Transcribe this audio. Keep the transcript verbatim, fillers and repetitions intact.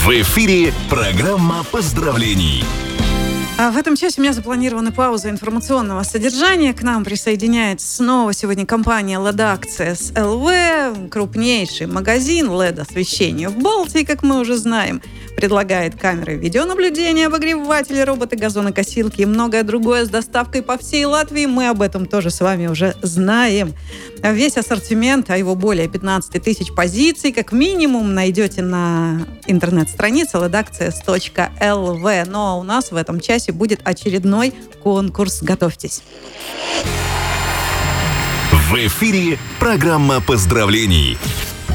В эфире программа поздравлений. А в этом часе у меня запланирована пауза информационного содержания. К нам присоединяется снова сегодня компания эл и ди Access эл ви, крупнейший магазин эл и ди-освещения в Балтии, как мы уже знаем. Предлагает камеры видеонаблюдения, обогреватели, роботы, газонокосилки и многое другое с доставкой по всей Латвии. Мы об этом тоже с вами уже знаем. Весь ассортимент, а его более пятнадцать тысяч позиций, как минимум, найдете на интернет-странице эл и ди аксес точка эл ви. Но у нас в этом часе будет очередной конкурс. Готовьтесь. В эфире программа поздравлений.